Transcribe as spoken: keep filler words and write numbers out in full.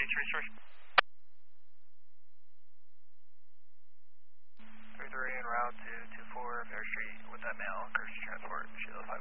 States Resource. three three en route to two four Fair Street with that mail, courtesy transport, Sheila